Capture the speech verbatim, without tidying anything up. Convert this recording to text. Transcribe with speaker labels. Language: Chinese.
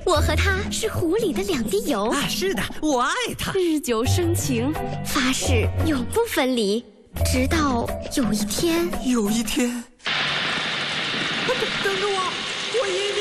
Speaker 1: 我和他是湖里的两滴油
Speaker 2: 啊！是的，我爱他，
Speaker 1: 日久生情，发誓永不分离。直到有一天，
Speaker 2: 有一天，等等着我，我一定。